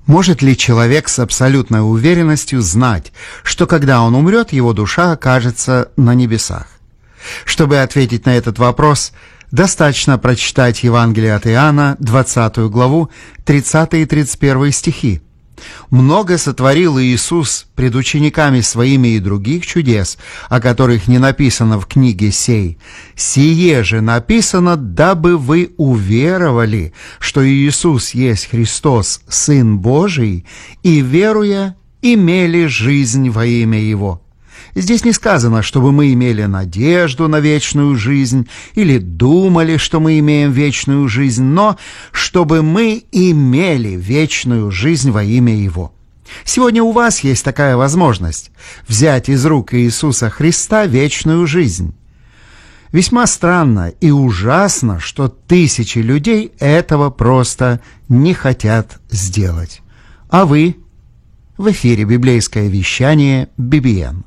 Может ли человек с абсолютной уверенностью знать, что когда он умрет, его душа окажется на небесах? Чтобы ответить на этот вопрос, достаточно прочитать Евангелие от Иоанна, 20 главу, 30 и 31 стихи. «Много сотворил Иисус пред учениками своими и других чудес, о которых не написано в книге сей. Сие же написано, дабы вы уверовали, что Иисус есть Христос, Сын Божий, и, веруя, имели жизнь во имя Его». Здесь не сказано, чтобы мы имели надежду на вечную жизнь или думали, что мы имеем вечную жизнь, но чтобы мы имели вечную жизнь во имя Его. Сегодня у вас есть такая возможность взять из рук Иисуса Христа вечную жизнь. Весьма странно и ужасно, что тысячи людей этого просто не хотят сделать. А вы? В эфире библейское вещание BBN.